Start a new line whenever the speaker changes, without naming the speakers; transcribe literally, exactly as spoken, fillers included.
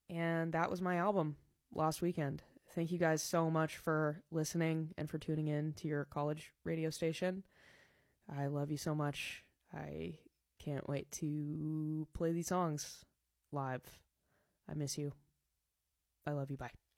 And that was my album, Lost Weekend. Thank you guys so much for listening and for tuning in to your college radio station. I love you so much. I can't wait to play these songs live. I miss you. I love you. Bye.